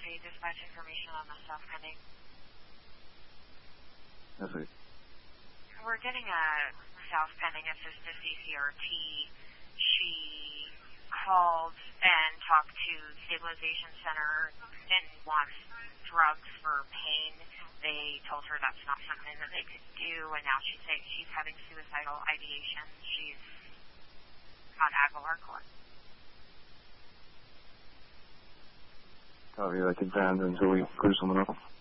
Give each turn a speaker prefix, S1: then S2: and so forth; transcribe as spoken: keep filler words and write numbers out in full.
S1: emergency dispatch information on the South Pending.
S2: That's it.
S1: We're getting a South Pending assisted C C R T. She called and talked to Stabilization Center and wants drugs for pain. They told her that's not something that they could do, and now she's saying she's having suicidal ideation. She's on Aguilar Court.
S2: Copy, I can find until we clear someone up.